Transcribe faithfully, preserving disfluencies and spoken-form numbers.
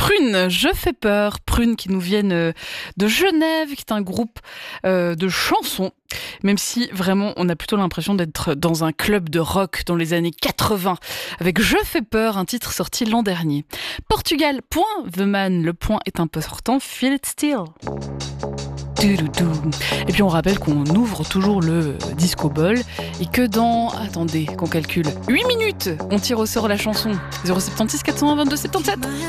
Prune, je fais peur. Prune qui nous viennent de Genève, qui est un groupe euh, de chansons. Même si vraiment on a plutôt l'impression d'être dans un club de rock dans les années quatre-vingts avec Je fais peur, un titre sorti l'an dernier. Portugal, point, The Man, le point est important, Feel It Still. Et puis on rappelle qu'on ouvre toujours le Disco Ball et que dans, attendez, qu'on calcule, huit minutes, on tire au sort la chanson zéro sept six quatre un deux vingt-deux soixante-dix-sept.